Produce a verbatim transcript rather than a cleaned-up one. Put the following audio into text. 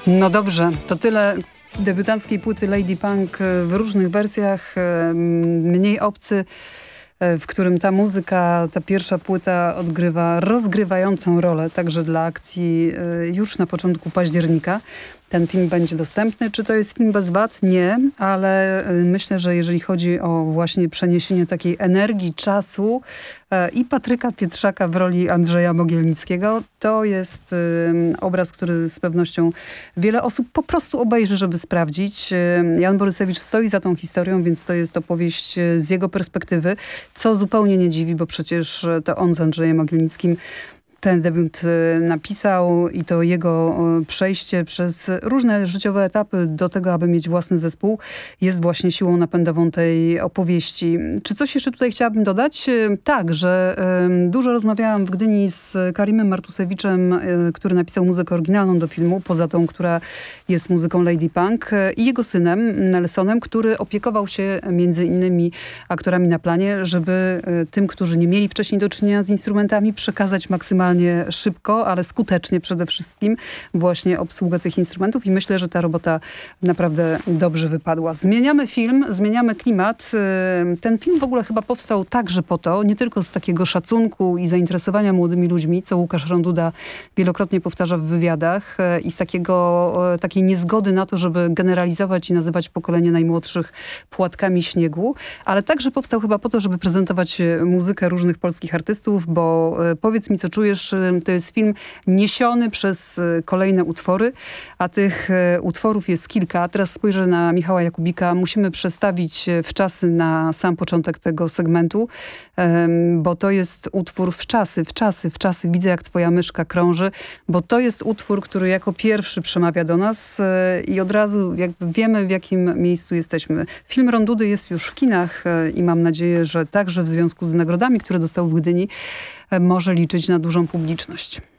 No dobrze, to tyle debiutanckiej płyty Lady Punk w różnych wersjach, mniej obcy, w którym ta muzyka, ta pierwsza płyta odgrywa rozgrywającą rolę także dla akcji już na początku października. Ten film będzie dostępny. Czy to jest film bez wad? Nie, ale myślę, że jeżeli chodzi o właśnie przeniesienie takiej energii, czasu i Patryka Pietrzaka w roli Andrzeja Mogielnickiego, to jest obraz, który z pewnością wiele osób po prostu obejrzy, żeby sprawdzić. Jan Borysewicz stoi za tą historią, więc to jest opowieść z jego perspektywy, co zupełnie nie dziwi, bo przecież to on z Andrzejem Mogielnickim ten debiut napisał i to jego przejście przez różne życiowe etapy do tego, aby mieć własny zespół, jest właśnie siłą napędową tej opowieści. Czy coś jeszcze tutaj chciałabym dodać? Tak, że dużo rozmawiałam w Gdyni z Karimem Martusewiczem, który napisał muzykę oryginalną do filmu, poza tą, która jest muzyką Lady Punk, i jego synem Nelsonem, który opiekował się między innymi aktorami na planie, żeby tym, którzy nie mieli wcześniej do czynienia z instrumentami, przekazać maksymalnie szybko, ale skutecznie przede wszystkim właśnie obsługę tych instrumentów i myślę, że ta robota naprawdę dobrze wypadła. Zmieniamy film, zmieniamy klimat. Ten film w ogóle chyba powstał także po to, nie tylko z takiego szacunku i zainteresowania młodymi ludźmi, co Łukasz Ronduda wielokrotnie powtarza w wywiadach, i z takiego, takiej niezgody na to, żeby generalizować i nazywać pokolenie najmłodszych płatkami śniegu, ale także powstał chyba po to, żeby prezentować muzykę różnych polskich artystów, bo Powiedz mi, co czujesz, to jest film niesiony przez kolejne utwory, a tych utworów jest kilka. Teraz spojrzę na Michała Jakubika. Musimy przestawić w czasy na sam początek tego segmentu, bo to jest utwór w czasy, w czasy, w czasy. Widzę, jak twoja myszka krąży, bo to jest utwór, który jako pierwszy przemawia do nas i od razu jakby wiemy, w jakim miejscu jesteśmy. Film Rondudy jest już w kinach i mam nadzieję, że także w związku z nagrodami, które dostał w Gdyni, może liczyć na dużą publiczność.